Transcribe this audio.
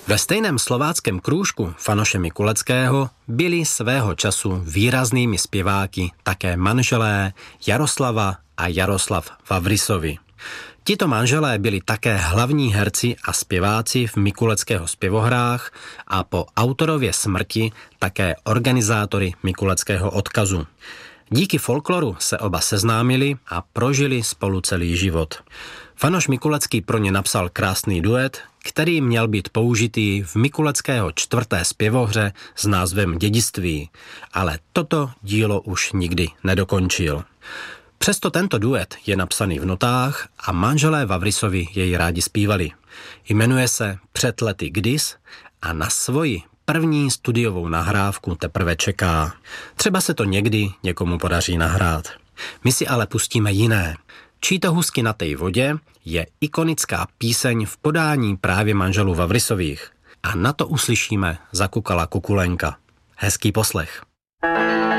Ve stejném slováckém krůžku Fanoše Mikuleckého byli svého času výraznými zpěváky také manželé Jaroslava a Jaroslav Vavrisovi. Tito manželé byli také hlavní herci a zpěváci v Mikuleckého zpěvohrách a po autorově smrti také organizátory Mikuleckého odkazu. Díky folkloru se oba seznámili a prožili spolu celý život. Fanoš Mikulecký pro ně napsal krásný duet, který měl být použitý v Mikuleckého 4. zpěvohře s názvem Dědictví, ale toto dílo už nikdy nedokončil. Přesto tento duet je napsaný v notách a manželé Vavrisovi jej rádi zpívali. Jmenuje se Před lety kdys a na svoji první studiovou nahrávku teprve čeká. Třeba se to někdy někomu podaří nahrát. My si ale pustíme jiné. Čítohusky na tej vodě je ikonická píseň v podání právě manželů Vavrisových. A na to uslyšíme Zakukala kukulenka. Hezký poslech.